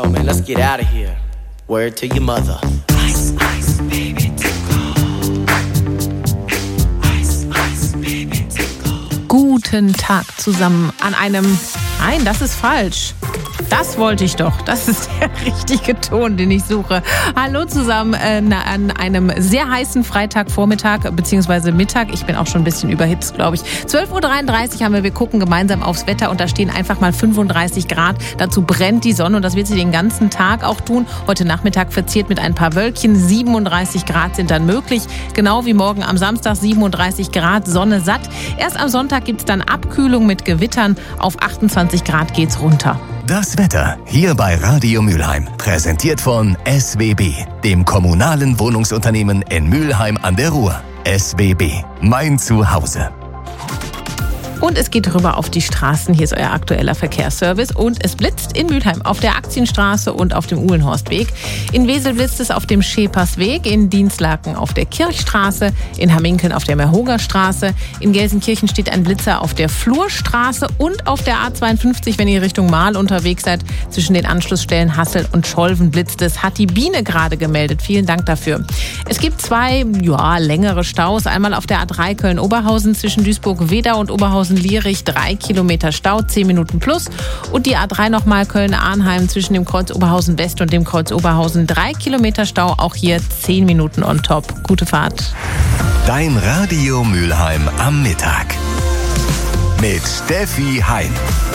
Oh man, let's get out of here. Word to your mother. Ice, ice, baby, tickle. Ice, ice, baby, tickle. Guten Tag zusammen an einem... Nein, das ist falsch. Das wollte ich doch. Das ist der richtige Ton, den ich suche. Hallo zusammen an einem sehr heißen Freitagvormittag bzw. Mittag. Ich bin auch schon ein bisschen überhitzt, glaube ich. 12.33 Uhr haben wir gucken gemeinsam aufs Wetter und da stehen einfach mal 35 Grad. Dazu brennt die Sonne und das wird sie den ganzen Tag auch tun. Heute Nachmittag verziert mit ein paar Wölkchen. 37 Grad sind dann möglich. Genau wie morgen am Samstag 37 Grad, Sonne satt. Erst am Sonntag gibt es dann Abkühlung mit Gewittern. Auf 28 Grad geht's runter. Das Wetter hier bei Radio Mülheim, präsentiert von SWB, dem kommunalen Wohnungsunternehmen in Mülheim an der Ruhr. SWB, mein Zuhause. Und es geht rüber auf die Straßen. Hier ist euer aktueller Verkehrsservice. Und es blitzt in Mülheim auf der Aktienstraße und auf dem Uhlenhorstweg. In Wesel blitzt es auf dem Schepersweg, in Dienstlaken auf der Kirchstraße, in Hamminkeln auf der Merhogerstraße. In Gelsenkirchen steht ein Blitzer auf der Flurstraße und auf der A52, wenn ihr Richtung Mahl unterwegs seid. Zwischen den Anschlussstellen Hassel und Scholven blitzt es. Hat die Biene gerade gemeldet. Vielen Dank dafür. Es gibt zwei längere Staus. Einmal auf der A3 Köln-Oberhausen zwischen Duisburg-Wedau und Oberhausen-Lierich 3 Kilometer Stau, 10 Minuten plus. Und die A3 nochmal Köln-Arnheim zwischen dem Kreuz Oberhausen-West und dem Kreuz Oberhausen 3 Kilometer Stau, auch hier 10 Minuten on top. Gute Fahrt. Dein Radio Mülheim am Mittag mit Steffi Hein.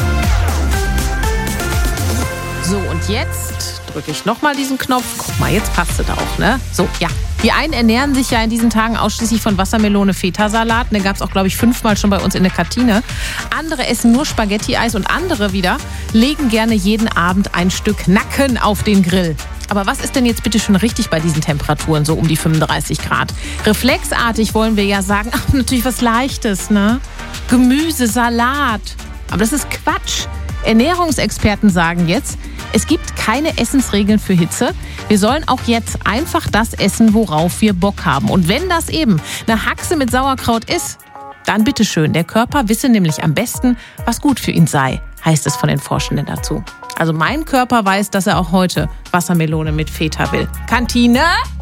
So, und jetzt drücke ich nochmal diesen Knopf. Guck mal, jetzt passt es auch, ne? So, ja. Die einen ernähren sich ja in diesen Tagen ausschließlich von Wassermelone-Feta-Salat. Den gab es auch, glaube ich, 5-mal schon bei uns in der Kantine. Andere essen nur Spaghetti-Eis und andere wieder legen gerne jeden Abend ein Stück Nacken auf den Grill. Aber was ist denn jetzt bitte schon richtig bei diesen Temperaturen, so um die 35 Grad? Reflexartig wollen wir ja sagen, ach, natürlich was Leichtes, ne? Gemüse, Salat. Aber das ist Quatsch. Ernährungsexperten sagen jetzt, es gibt keine Essensregeln für Hitze. Wir sollen auch jetzt einfach das essen, worauf wir Bock haben. Und wenn das eben eine Haxe mit Sauerkraut ist, dann bitteschön. Der Körper wisse nämlich am besten, was gut für ihn sei, heißt es von den Forschenden dazu. Also mein Körper weiß, dass er auch heute Wassermelone mit Feta will. Kantine?